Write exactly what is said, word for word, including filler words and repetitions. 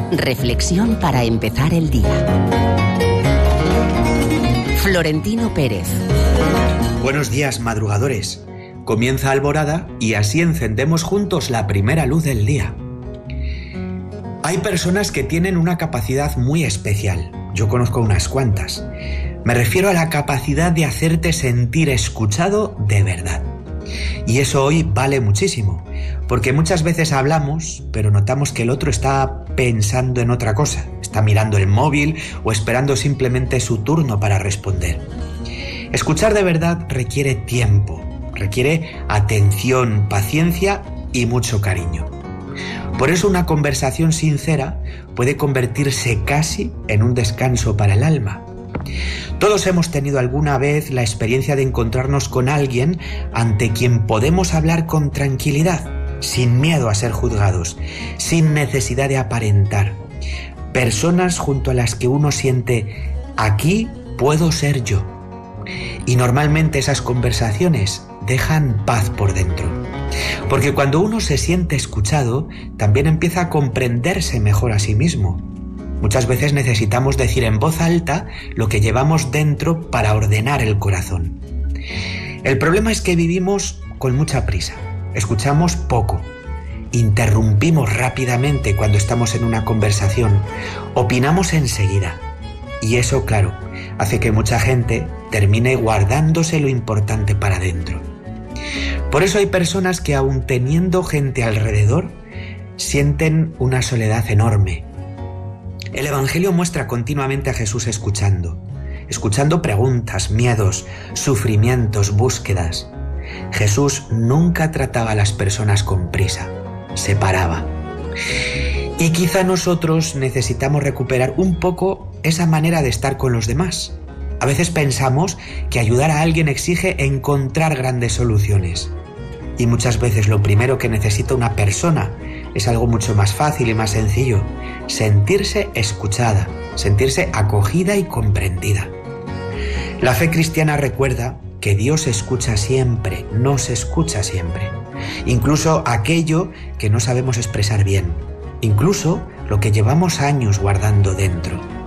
Reflexión para empezar el día. Florentino Pérez. Buenos días, madrugadores. Comienza Alborada y así encendemos juntos la primera luz del día. Hay personas que tienen una capacidad muy especial. Yo conozco unas cuantas. Me refiero a la capacidad de hacerte sentir escuchado de verdad. Y eso hoy vale muchísimo, porque muchas veces hablamos, pero notamos que el otro está pensando en otra cosa, está mirando el móvil o esperando simplemente su turno para responder. Escuchar de verdad requiere tiempo, requiere atención, paciencia y mucho cariño. Por eso una conversación sincera puede convertirse casi en un descanso para el alma. Todos hemos tenido alguna vez la experiencia de encontrarnos con alguien ante quien podemos hablar con tranquilidad, sin miedo a ser juzgados, sin necesidad de aparentar. Personas junto a las que uno siente, aquí puedo ser yo. Y normalmente esas conversaciones dejan paz por dentro. Porque cuando uno se siente escuchado, también empieza a comprenderse mejor a sí mismo. Muchas veces necesitamos decir en voz alta lo que llevamos dentro para ordenar el corazón. El problema es que vivimos con mucha prisa, escuchamos poco, interrumpimos rápidamente cuando estamos en una conversación, opinamos enseguida. Y eso, claro, hace que mucha gente termine guardándose lo importante para dentro. Por eso hay personas que, aun teniendo gente alrededor, sienten una soledad enorme. El Evangelio muestra continuamente a Jesús escuchando, escuchando preguntas, miedos, sufrimientos, búsquedas. Jesús nunca trataba a las personas con prisa, se paraba. Y quizá nosotros necesitamos recuperar un poco esa manera de estar con los demás. A veces pensamos que ayudar a alguien exige encontrar grandes soluciones. Y muchas veces lo primero que necesita una persona es algo mucho más fácil y más sencillo: sentirse escuchada, sentirse acogida y comprendida. La fe cristiana recuerda que Dios escucha siempre, nos escucha siempre. Incluso aquello que no sabemos expresar bien, incluso lo que llevamos años guardando dentro.